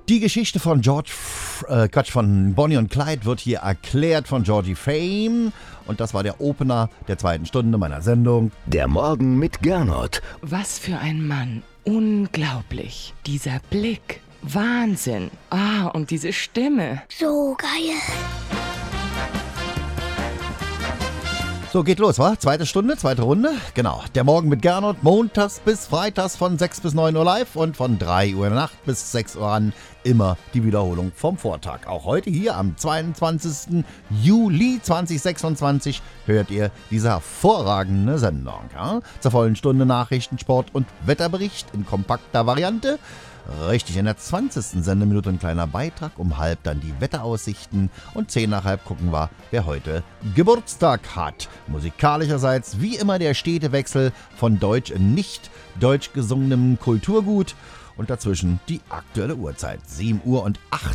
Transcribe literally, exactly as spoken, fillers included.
Die Geschichte von George, äh, Quatsch, von Bonnie und Clyde wird hier erklärt von Georgie Fame. Und das war der Opener der zweiten Stunde meiner Sendung. Der Morgen mit Gernot. Was für ein Mann. Unglaublich. Dieser Blick. Wahnsinn. Ah, und diese Stimme. So geil. So, geht los, wa? Zweite Stunde, zweite Runde. Genau. Der Morgen mit Gernot, montags bis freitags von sechs bis neun Uhr live und von drei Uhr in der Nacht bis sechs Uhr an immer die Wiederholung vom Vortag. Auch heute hier am zweiundzwanzigsten Juli zweitausendsechsundzwanzig hört ihr diese hervorragende Sendung. Ja? Zur vollen Stunde Nachrichten, Sport und Wetterbericht in kompakter Variante. Richtig, in der zwanzigsten Sendeminute ein kleiner Beitrag, um halb dann die Wetteraussichten und zehn nach halb gucken wir, wer heute Geburtstag hat. Musikalischerseits wie immer der stete Wechsel von deutsch in nicht deutsch gesungenem Kulturgut und dazwischen die aktuelle Uhrzeit, sieben Uhr und